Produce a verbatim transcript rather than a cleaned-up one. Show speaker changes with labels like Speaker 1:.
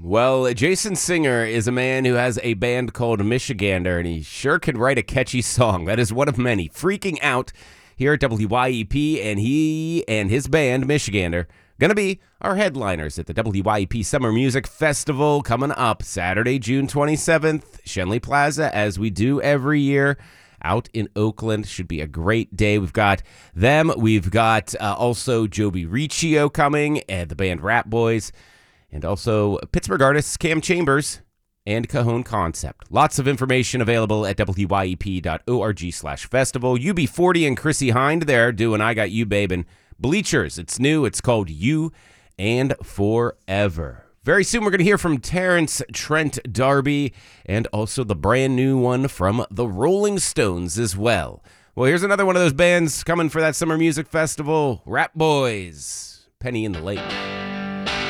Speaker 1: Well, Jason Singer is a man who has a band called Michigander, and he sure can write a catchy song. That is one of many. Freaking Out here at W Y E P, and he and his band, Michigander, going to be our headliners at the W Y E P Summer Music Festival coming up Saturday, June twenty-seventh, Schenley Plaza, as we do every year. Out in Oakland. Should be a great day. We've got them. We've got uh, also Joby Riccio coming, and the band Rat Boys, and also Pittsburgh artists Cam Chambers and Cajon Concept. Lots of information available at W Y E P dot org slash festival. U B forty and Chrissy Hind there doing I Got You, Babe, and Bleachers. It's new. It's called You and Forever. Very soon we're going to hear from Terrence Trent D'Arby and also the brand new one from the Rolling Stones as well. Well, here's another one of those bands coming for that Summer Music Festival, Rat Boys, Penny in the Lake.